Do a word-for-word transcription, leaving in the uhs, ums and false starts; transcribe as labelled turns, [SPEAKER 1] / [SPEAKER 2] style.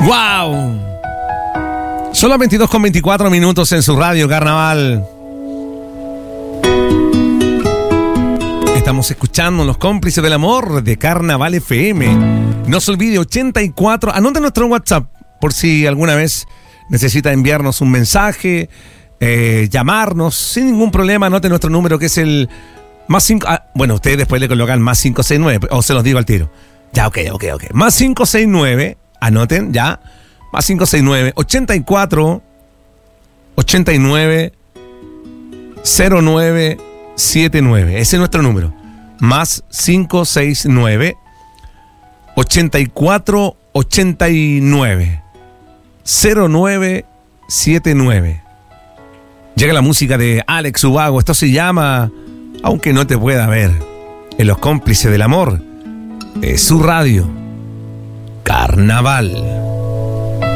[SPEAKER 1] ¡Wow! Son las veintidós con veinticuatro minutos en su radio Carnaval. Estamos escuchando Los Cómplices del Amor de Carnaval F M. No se olvide, ochenta y cuatro. Anote nuestro WhatsApp por si alguna vez necesita enviarnos un mensaje, eh, llamarnos sin ningún problema. Anote nuestro número que es el más cinco. Ah, bueno, ustedes después le colocan más cinco seis nueve o se los digo al tiro. Ya, ok, ok, ok. Más cinco seis nueve. Anoten, ya. Más cinco seis nueve, ochenta y cuatro, ochenta y nueve, cero nueve siete nueve. Ese es nuestro número. Más cinco seis nueve, ochenta y cuatro, ochenta y nueve, cero nueve siete nueve. Llega la música de Alex Ubago. Esto se llama Aunque no te pueda ver. En Los Cómplices del Amor. Es su radio. Carnaval.